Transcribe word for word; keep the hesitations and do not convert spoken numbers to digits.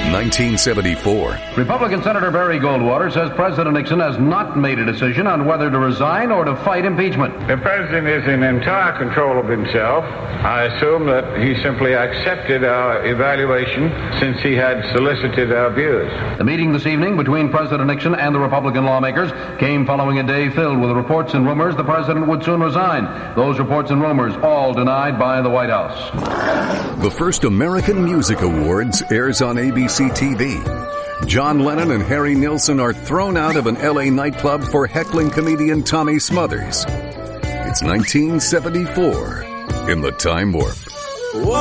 nineteen seventy-four. Republican Senator Barry Goldwater says President Nixon has not made a decision on whether to resign or to fight impeachment. The president is in entire control of himself. I assume that he simply accepted our evaluation since he had solicited our views. The meeting this evening between President Nixon and the Republican lawmakers came following a day filled with reports and rumors the president would soon resign. Those reports and rumors all denied by the White House. The first American Music Awards airs on A B C T V. John Lennon and Harry Nilsson are thrown out of an L A nightclub for heckling comedian Tommy Smothers. It's nineteen seventy-four in the Time Warp.